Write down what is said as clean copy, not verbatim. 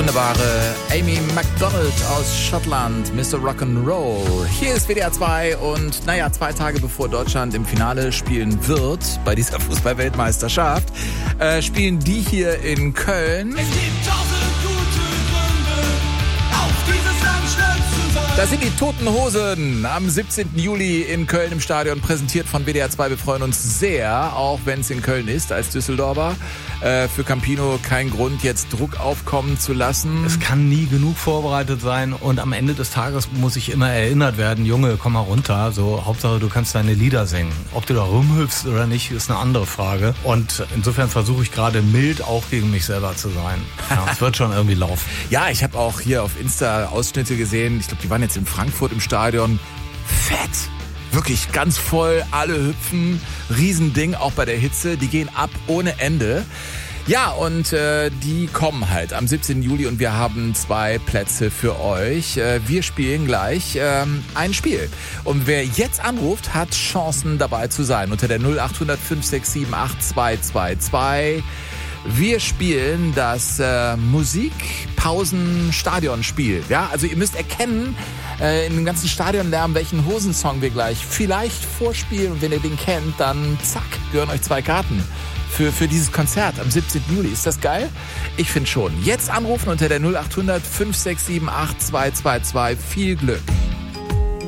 wunderbare Amy MacDonald aus Schottland, Mr. Rock'n'Roll. Hier ist WDR 2 und 2 Tage bevor Deutschland im Finale spielen wird, bei dieser Fußball-Weltmeisterschaft, spielen die hier in Köln. Es gibt 1000 gute Gründe, auf dieses Land stolz zu sein. Das sind die Toten Hosen am 17. Juli in Köln im Stadion, präsentiert von WDR 2. Wir freuen uns sehr, auch wenn es in Köln ist, als Düsseldorfer. Für Campino kein Grund, jetzt Druck aufkommen zu lassen. Es kann nie genug vorbereitet sein und am Ende des Tages muss ich immer erinnert werden, Junge, komm mal runter, so Hauptsache du kannst deine Lieder singen. Ob du da rumhüpfst oder nicht, ist eine andere Frage und insofern versuche ich gerade mild auch gegen mich selber zu sein. Ja, es wird schon irgendwie laufen. Ja, ich habe auch hier auf Insta Ausschnitte gesehen, ich glaube, die waren jetzt in Frankfurt im Stadion. Fett! Wirklich ganz voll, alle hüpfen, Riesending, auch bei der Hitze, die gehen ab ohne Ende. Ja, und die kommen halt am 17. Juli und wir haben 2 Plätze für euch. Wir spielen gleich ein Spiel. Und wer jetzt anruft, hat Chancen dabei zu sein. Unter der 0800 567 8222. Wir spielen das Musikpausen-Stadionspiel. Ja, also ihr müsst erkennen, in dem ganzen Stadionlärm, welchen Hosensong wir gleich vielleicht vorspielen. Und wenn ihr den kennt, dann zack, gehören euch 2 Karten für dieses Konzert am 17. Juli. Ist das geil? Ich finde schon. Jetzt anrufen unter der 0800 567 8222. Viel Glück.